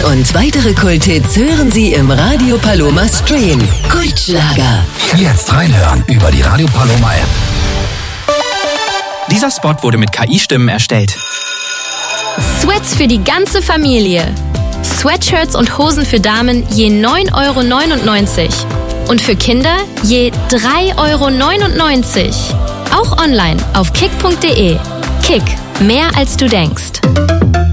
und weitere Kulthits hören Sie im Radio Paloma Stream. Kultschlager. Jetzt reinhören über die Radio Paloma App. Dieser Spot wurde mit KI-Stimmen erstellt. Sweats für die ganze Familie. Sweatshirts und Hosen für Damen je 9,99 € und für Kinder je 3,99 €. Auch online auf kick.de. Kick, mehr als du denkst.